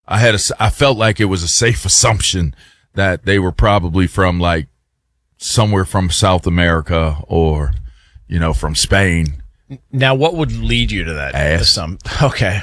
I felt like it was a safe assumption that they were probably from like somewhere from South America or, from Spain. Now, what would lead you to that? Ass. Okay.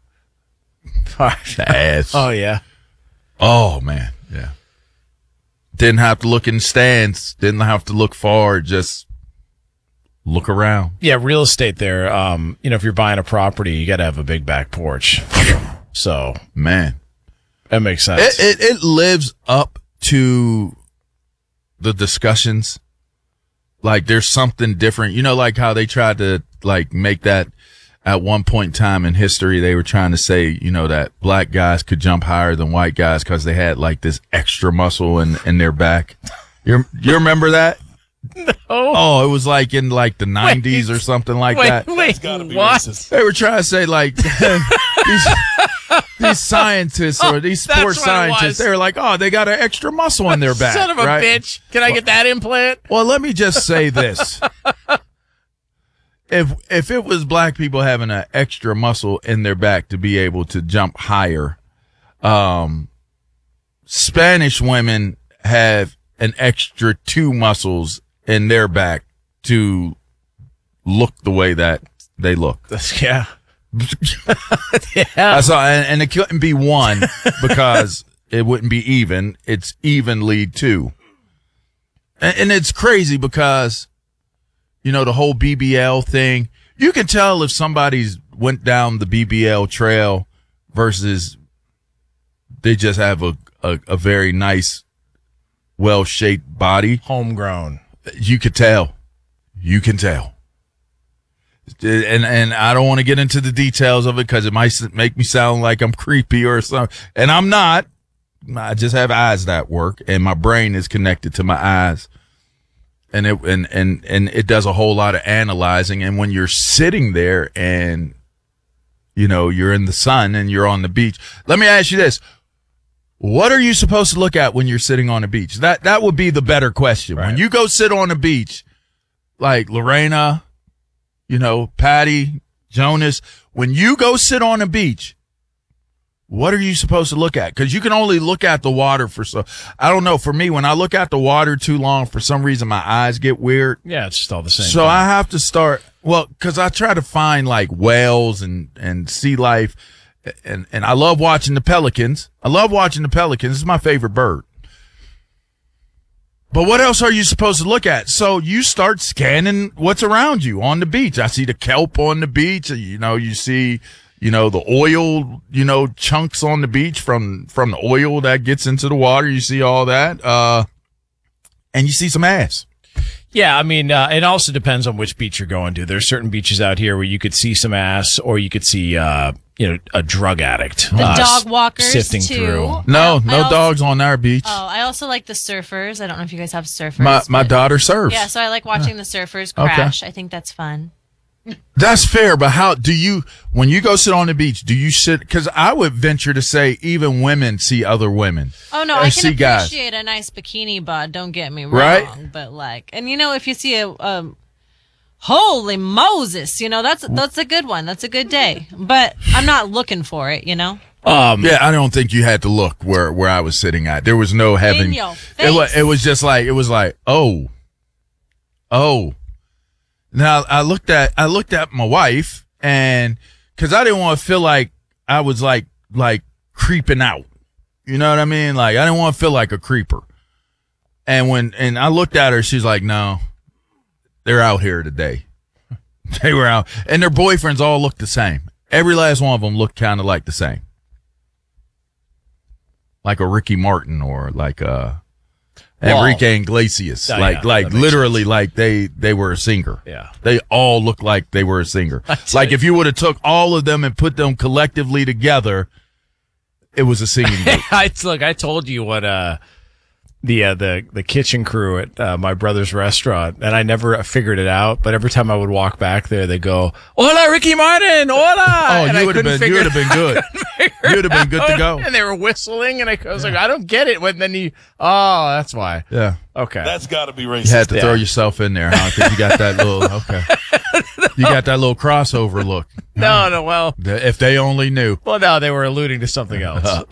The ass. Oh, yeah. Oh, man. Yeah. Didn't have to look in stands. Didn't have to look far. Just look around. Yeah, real estate there. If you're buying a property, you got to have a big back porch. So, man, that makes sense. It lives up to the discussions. Like there's something different. Like how they tried to like make that at one point in time in history, they were trying to say, that black guys could jump higher than white guys because they had like this extra muscle in their back. You remember that? No. Oh, it was like in like the 90s or something like that. Wait, what? Racist. They were trying to say like these scientists or these sports scientists, they were like, oh, they got an extra muscle in their back. Son of a bitch. Can I get that implant? Well, let me just say this. If it was black people having an extra muscle in their back to be able to jump higher, Spanish women have an extra 2 muscles in their back to look the way that they look. Yeah. Yeah. That's all, and it couldn't be 1 because it wouldn't be even. It's evenly 2. And it's crazy because, the whole BBL thing, you can tell if somebody's went down the BBL trail versus they just have a very nice, well-shaped body. Homegrown. You could tell. You can tell. And I don't want to get into the details of it because it might make me sound like I'm creepy or something. And I'm not. I just have eyes that work, and my brain is connected to my eyes. And it does a whole lot of analyzing. And when you're sitting there and, you're in the sun and you're on the beach, let me ask you this. What are you supposed to look at when you're sitting on the beach? That would be the better question. Right. When you go sit on the beach, like Lorena, Patty, Jonas, when you go sit on a beach, what are you supposed to look at? Because you can only look at the water I don't know. For me, when I look at the water too long, for some reason, my eyes get weird. Yeah, it's just all the same. So I have to start, because I try to find like whales and sea life. And I love watching the pelicans. This is my favorite bird. But what else are you supposed to look at? So you start scanning what's around you on the beach. I see the kelp on the beach. You see, the oil, chunks on the beach from the oil that gets into the water. You see all that. And you see some ass. Yeah, I mean, it also depends on which beach you're going to. There's certain beaches out here where you could see some ass, or you could see, a drug addict. The dog walkers, sifting too. through. No dogs on our beach. Oh, I also like the surfers. I don't know if you guys have surfers. My daughter surfs. Yeah, so I like watching the surfers crash. Okay. I think that's fun. That's fair, but how do you, when you go sit on the beach, do you sit, because I would venture to say even women see other women. Oh, no, I can appreciate a nice bikini bod, don't get me wrong. Right? But and if you see a holy Moses, that's a good one. That's a good day. But I'm not looking for it, Yeah, I don't think you had to look where I was sitting at. There was no heaven. It was just like, oh. Now I looked at my wife, and because I didn't want to feel like I was like creeping out, you know what I mean? Like I didn't want to feel like a creeper. And I looked at her, she's like, "No, they're out here today. They were out, and their boyfriends all looked the same. Every last one of them looked kind of like the same, like a Ricky Martin or like a Enrique Iglesias, literally sense. Like they were a singer. Yeah. They all look like they were a singer. Like if you would have took all of them and put them collectively together, it was a singing group. Look, I told you what the kitchen crew at my brother's restaurant, and I never figured it out, but every time I would walk back there, they go, "Hola, Ricky Martin, hola!" Oh, you would have been good. You would have been good to go. And they were whistling, and I was like, "I don't get it." When then that's why. Yeah. Okay. That's got to be racist. You had to throw yourself in there, huh? Because you got that little you got that little crossover look. No, well, if they only knew. Well, no, they were alluding to something else.